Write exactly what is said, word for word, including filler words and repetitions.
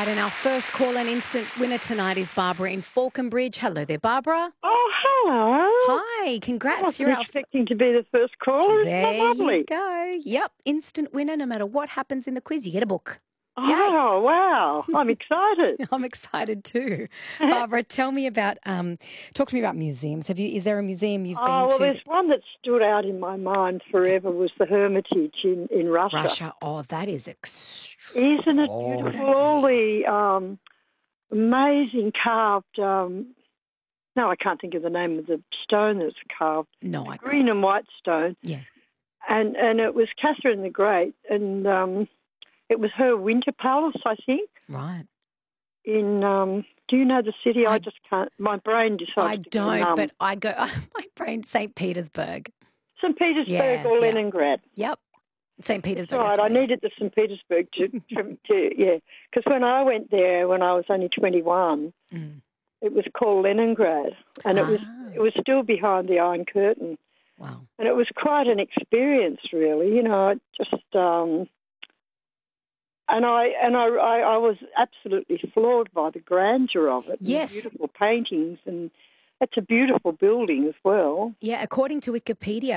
right, and our first call and instant winner tonight is Barbara in Falconbridge. Hello there, Barbara. Oh, hello. Hi, I congrats. wasn't You're our... expecting to be the first caller. Isn't that There lovely? you go. Yep, instant winner. No matter what happens in the quiz, you get a book. Oh, wow. I'm excited. I'm excited too. Barbara, tell me about, um, talk to me about museums. Have you? Is there a museum you've Oh, been well, to? there's one that stood out in my mind forever was the Hermitage in, in Russia. Russia. Oh, that is extraordinary. Isn't it beautiful? All the um, amazing carved... Um, no, I can't think of the name of the stone that's carved. No, I can't. Green and white stone. Yeah. And, and it was Catherine the Great, and... Um, It was her winter palace, I think. Right. In, um, do you know the city? I, I I just can't, my brain decides I to don't, go numb. but I go, my brain, Saint Petersburg. Saint Petersburg Yeah, or yeah. Leningrad. Yep. Saint Petersburg. That's right, I sorry. needed the Saint Petersburg to, to, to yeah. Because when I went there when I was only twenty-one, Mm. it was called Leningrad, and it was Ah. it was still behind the Iron Curtain. Wow. And it was quite an experience, really. You know, it just... Um, And I and I, I, I was absolutely floored by the grandeur of it. Yes. And the beautiful paintings, and it's a beautiful building as well. Yeah, according to Wikipedia,